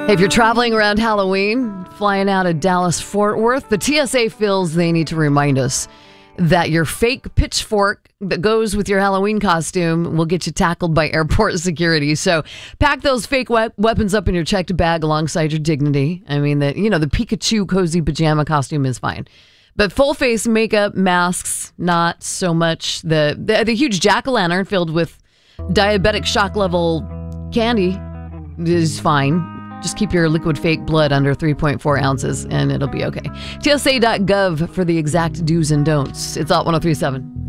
If you're traveling around Halloween, flying out of Dallas-Fort Worth, the TSA feels they need to remind us that your fake pitchfork that goes with your Halloween costume will get you tackled by airport security. So pack those fake weapons up in your checked bag alongside your dignity. I mean, the Pikachu cozy pajama costume is fine. But full face makeup, masks, not so much. The huge jack-o'-lantern filled with diabetic shock level candy is fine. Just keep your liquid fake blood under 3.4 ounces and it'll be okay. TSA.gov for the exact do's and don'ts. It's Alt 1037.